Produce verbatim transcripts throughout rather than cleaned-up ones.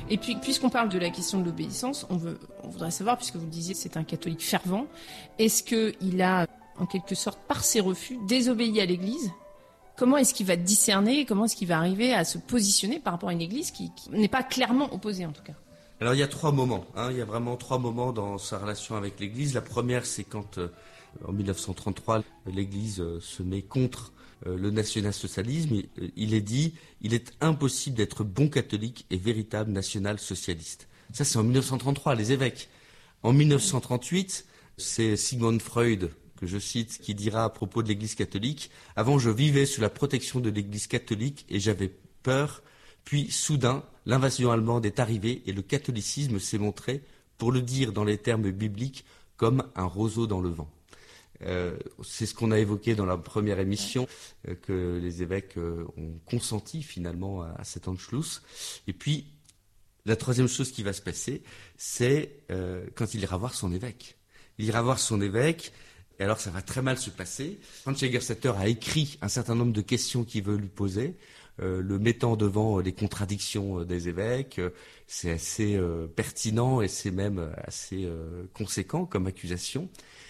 Et puis, puisqu'on parle de la question de l'obéissance, on, veut, on voudrait savoir, puisque vous le disiez, c'est un catholique fervent, est-ce qu'il a, en quelque sorte, par ses refus, désobéi à l'Église ? Comment est-ce qu'il va discerner ? Comment est-ce qu'il va arriver à se positionner par rapport à une Église qui, qui n'est pas clairement opposée, en tout cas ? Alors, il y a trois moments. Hein, il y a vraiment trois moments dans sa relation avec l'Église. La première, c'est quand, euh, en dix-neuf cent trente-trois, l'Église euh, se met contre euh, le national-socialisme. Il, euh, il est dit, il est impossible d'être bon catholique et véritable national-socialiste. Ça, c'est en dix-neuf cent trente-trois, les évêques. En dix-neuf cent trente-huit, c'est Sigmund Freud, que je cite, qui dira à propos de l'Église catholique, « Avant, je vivais sous la protection de l'Église catholique et j'avais peur. Puis, soudain, l'invasion allemande est arrivée et le catholicisme s'est montré, pour le dire dans les termes bibliques, comme un roseau dans le vent. » Euh, c'est ce qu'on a évoqué dans la première émission, euh, que les évêques euh, ont consenti finalement à, à cet Anschluss. Et puis, la troisième chose qui va se passer, c'est euh, quand il ira voir son évêque. Il ira voir son évêque, et alors ça va très mal se passer. Franz Jägerstätter a écrit un certain nombre de questions qu'il veut lui poser, euh, le mettant devant les contradictions des évêques. C'est assez euh, pertinent et c'est même assez euh, conséquent comme accusation.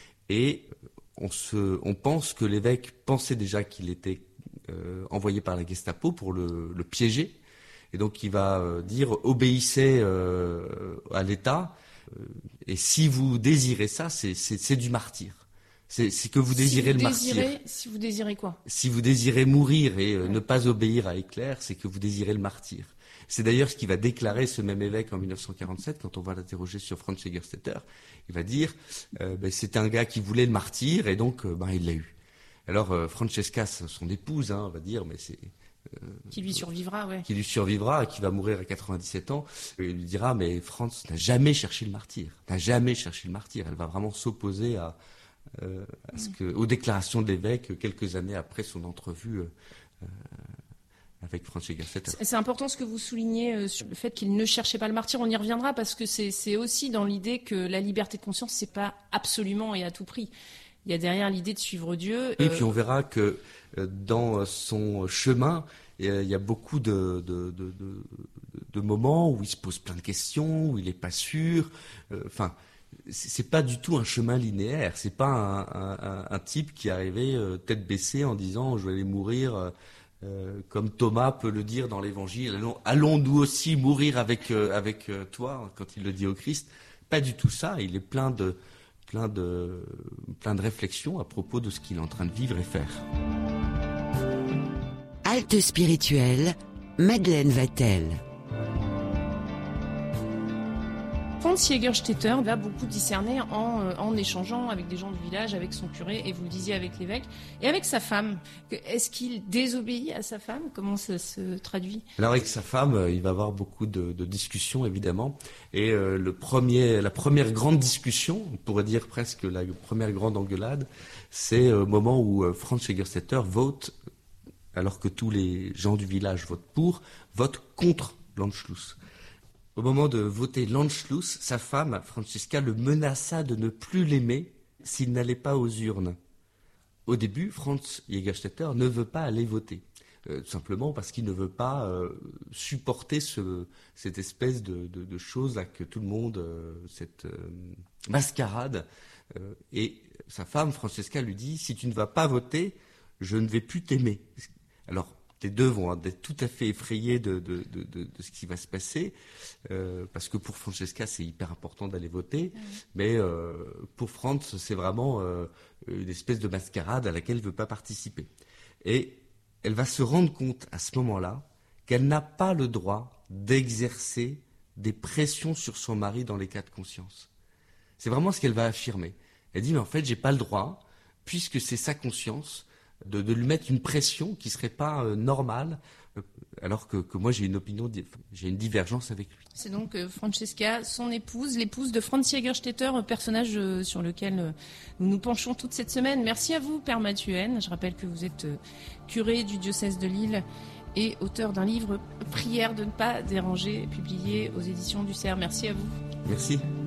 Et on, se, on pense que l'évêque pensait déjà qu'il était euh, envoyé par la Gestapo pour le, le piéger. Et donc il va euh, dire « obéissez euh, à l'État, euh, et si vous désirez ça, c'est, c'est, c'est du martyr. C'est, c'est que vous désirez si vous le désirez, martyr. Si vous désirez quoi ? Si vous désirez mourir et euh, ouais. ne pas obéir à Hitler, c'est que vous désirez le martyr. » C'est d'ailleurs ce qu'il va déclarer ce même évêque en dix-neuf cent quarante-sept, quand on va l'interroger sur Franz Jägerstätter. Il va dire euh, ben, c'était un gars qui voulait le martyr et donc euh, ben, il l'a eu. Alors euh, Francesca, son épouse, hein, va dire mais c'est Euh, qui lui survivra, ouais. Qui lui survivra et qui va mourir à quatre-vingt-dix-sept ans. Et il lui dira, mais Franz n'a jamais cherché le martyr, n'a jamais cherché le martyr. Elle va vraiment s'opposer à, euh, à ce que, aux déclarations de l'évêque quelques années après son entrevue euh, avec Franz Jägerstätter. C'est, c'est important ce que vous soulignez euh, sur le fait qu'il ne cherchait pas le martyr. On y reviendra parce que c'est, c'est aussi dans l'idée que la liberté de conscience, c'est pas absolument et à tout prix. Il y a derrière l'idée de suivre Dieu. Et euh... puis on verra que euh, dans son chemin, euh, il y a beaucoup de, de, de, de, de moments où il se pose plein de questions, où il n'est pas sûr. Enfin, euh, c'est, c'est pas du tout un chemin linéaire. C'est pas un, un, un type qui est arrivé euh, tête baissée en disant je vais aller mourir. Euh, euh, comme Thomas peut le dire dans l'Évangile, allons, allons nous aussi mourir avec euh, avec euh, toi quand il le dit au Christ. Pas du tout ça. Il est plein de plein de, plein de réflexions à propos de ce qu'il est en train de vivre et faire. Halte spirituelle, Madeleine Vatel. Franz Jägerstätter va beaucoup discerner en, euh, en échangeant avec des gens du village, avec son curé, et vous le disiez avec l'évêque, et avec sa femme. Est-ce qu'il désobéit à sa femme ? Comment ça se traduit ? Alors avec sa femme, il va avoir beaucoup de, de discussions évidemment, et euh, le premier, la première grande discussion, on pourrait dire presque la première grande engueulade, c'est au moment où euh, Franz Jägerstätter vote, alors que tous les gens du village votent pour, vote contre l'Anschluss. Au moment de voter l'Anschluss, sa femme, Franziska, le menaça de ne plus l'aimer s'il n'allait pas aux urnes. Au début, Franz Jägerstätter ne veut pas aller voter, euh, tout simplement parce qu'il ne veut pas euh, supporter ce, cette espèce de, de, de chose là que tout le monde, euh, cette euh, mascarade. Euh, et sa femme, Francesca, lui dit « Si tu ne vas pas voter, je ne vais plus t'aimer ». Alors, les deux vont être tout à fait effrayés de, de, de, de, de ce qui va se passer, euh, parce que pour Francesca, c'est hyper important d'aller voter, mmh. mais euh, pour Franz, c'est vraiment euh, une espèce de mascarade à laquelle elle ne veut pas participer. Et elle va se rendre compte à ce moment-là qu'elle n'a pas le droit d'exercer des pressions sur son mari dans les cas de conscience. C'est vraiment ce qu'elle va affirmer. Elle dit, mais en fait, j'ai pas le droit, puisque c'est sa conscience, De, de lui mettre une pression qui ne serait pas euh, normale, euh, alors que, que moi j'ai une opinion, j'ai une divergence avec lui. C'est donc euh, Francesca, son épouse, l'épouse de Franz Jägerstätter, personnage euh, sur lequel euh, nous nous penchons toute cette semaine. Merci à vous, Père Mathuenne. Je rappelle que vous êtes euh, curé du diocèse de Lille et auteur d'un livre, Prière de ne pas déranger, publié aux éditions du Cerf. Merci à vous. Merci.